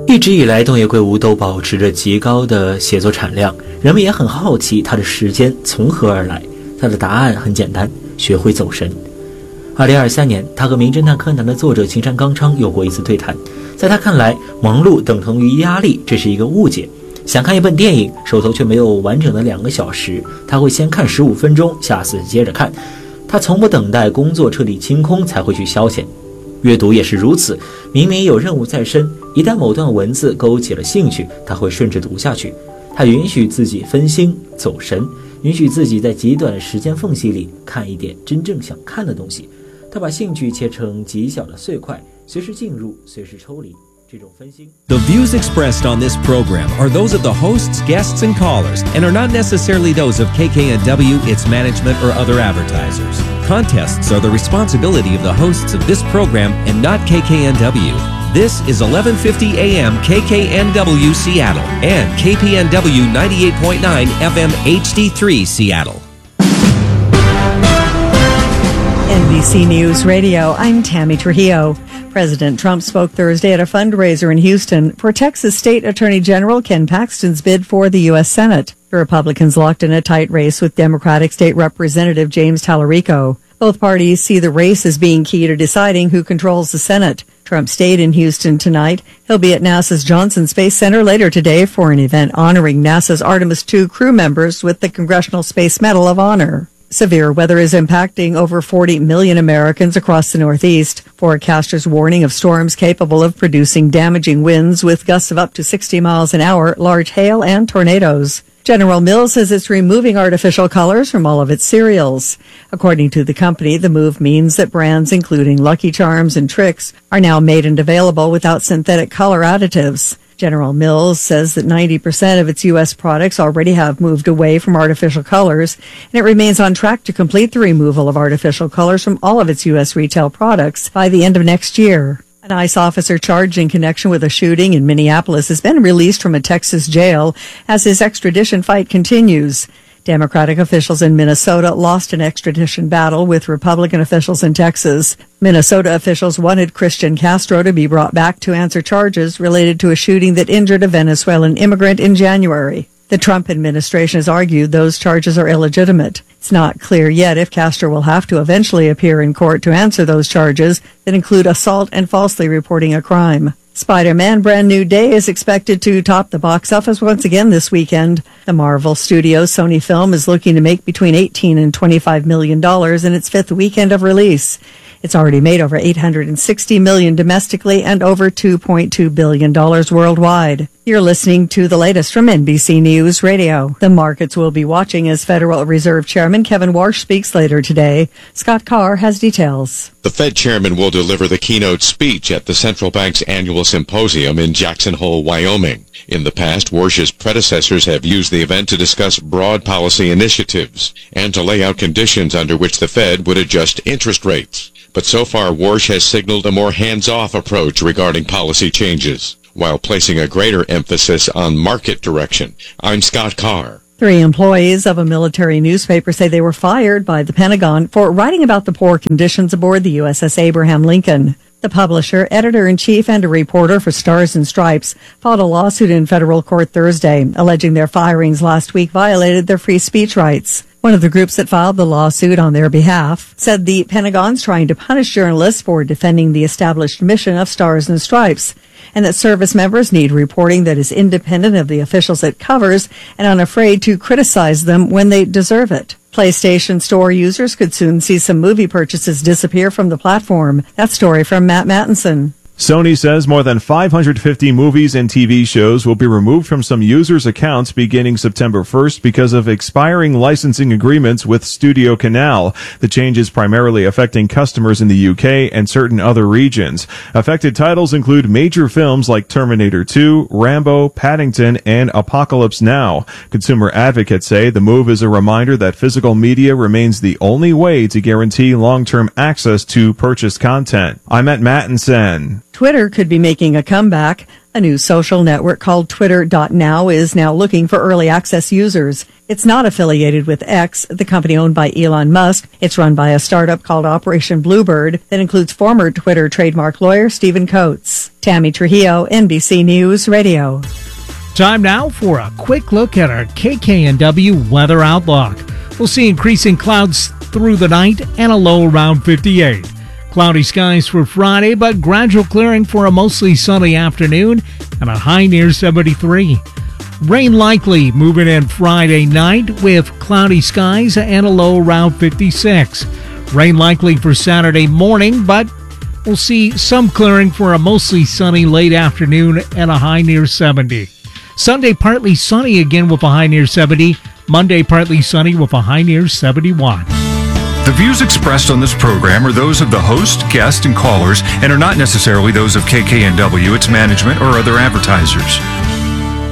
一直以来，东野圭吾都保持着极高的写作产量，人们也很好奇他的时间从何而来。他的答案很简单：学会走神。2023年，他和名侦探柯南的作者青山刚昌有过一次对谈。在他看来，忙碌等同于压力，这是一个误解。想看一本电影，手头却没有完整的2个小时，他会先看15分钟，下次接着看。他从不等待工作彻底清空才会去消遣。阅读也是如此，明明有任务在身，一旦某段文字勾起了兴趣，他会顺着读下去。他允许自己分心走神，允许自己在极短的时间缝隙里看一点真正想看的东西。他把兴趣切成极小的碎块，随时进入，随时抽离。这种分心。 The views expressed on this program are those of the hosts, guests, and callers, and are not necessarily those of KKNW, its management, or other advertisers. Contests are the responsibility of the hosts of this program and not KKNW. This is 1150 AM KKNW Seattle and KPNW 98.9 FM HD3 Seattle. NBC News Radio, I'm Tammy Trujillo. President Trump spoke Thursday at a fundraiser in Houston for Texas State Attorney General Ken Paxton's bid for the U.S. Senate. The Republicans locked in a tight race with Democratic State Representative James Tallarico. Both parties see the race as being key to deciding who controls the Senate. Trump stayed in Houston tonight. He'll be at NASA's Johnson Space Center later today for an event honoring NASA's Artemis II crew members with the Congressional Space Medal of Honor. Severe weather is impacting over 40 million Americans across the Northeast. Forecasters warning of storms capable of producing damaging winds with gusts of up to 60 miles an hour, large hail, and tornadoes. General Mills says it's removing artificial colors from all of its cereals. According to the company, the move means that brands including Lucky Charms and Trix are now made and available without synthetic color additives. General Mills says that 90% of its U.S. products already have moved away from artificial colors, and it remains on track to complete the removal of artificial colors from all of its U.S. retail products by the end of next year. An ICE officer charged in connection with a shooting in Minneapolis has been released from a Texas jail as his extradition fight continues. Democratic officials in Minnesota lost an extradition battle with Republican officials in Texas. Minnesota officials wanted Christian Castro to be brought back to answer charges related to a shooting that injured a Venezuelan immigrant in January. The Trump administration has argued those charges are illegitimate. It's not clear yet if Castro will have to eventually appear in court to answer those charges that include assault and falsely reporting a crime. Spider-Man Brand New Day is expected to top the box office once again this weekend. The Marvel Studios Sony film is looking to make between $18 and $25 million in its 5th weekend of release. It's already made over $860 million domestically and over $2.2 billion worldwide. You're listening to the latest from NBC News Radio. The markets will be watching as Federal Reserve Chairman Kevin Warsh speaks later today. Scott Carr has details. The Fed chairman will deliver the keynote speech at the central bank's annual symposium in Jackson Hole, Wyoming. In the past, Warsh's predecessors have used the event to discuss broad policy initiatives and to lay out conditions under which the Fed would adjust interest rates. But so far, Warsh has signaled a more hands-off approach regarding policy changes, while placing a greater emphasis on market direction. I'm Scott Carr. 3 employees of a military newspaper say they were fired by the Pentagon for writing about the poor conditions aboard the USS Abraham Lincoln. The publisher, editor-in-chief, and a reporter for Stars and Stripes filed a lawsuit in federal court Thursday, alleging their firings last week violated their free speech rights. One of the groups that filed the lawsuit on their behalf said the Pentagon's trying to punish journalists for defending the established mission of Stars and Stripes, and that service members need reporting that is independent of the officials it covers and unafraid to criticize them when they deserve it. PlayStation Store users could soon see some movie purchases disappear from the platform. That story from Matt Mattinson. Sony says more than 550 movies and TV shows will be removed from some users' accounts beginning September 1st because of expiring licensing agreements with Studio Canal. The change is primarily affecting customers in the UK and certain other regions. Affected titles include major films like Terminator 2, Rambo, Paddington, and Apocalypse Now. Consumer advocates say the move is a reminder that physical media remains the only way to guarantee long-term access to purchased content. I'm at Mattinson. Twitter could be making a comeback. A new social network called Twitter.now is now looking for early access users. It's not affiliated with X, the company owned by Elon Musk. It's run by a startup called Operation Bluebird that includes former Twitter trademark lawyer Stephen Coates. Tammy Trujillo, NBC News Radio. Time now for a quick look at our KKNW weather outlook. We'll see increasing clouds through the night and a low around 58. Cloudy skies for Friday, but gradual clearing for a mostly sunny afternoon and a high near 73. Rain likely moving in Friday night with cloudy skies and a low around 56. Rain likely for Saturday morning, but we'll see some clearing for a mostly sunny late afternoon and a high near 70. Sunday partly sunny again with a high near 70. Monday partly sunny with a high near 71. The views expressed on this program are those of the host, guests, and callers and are not necessarily those of KKNW, its management, or other advertisers.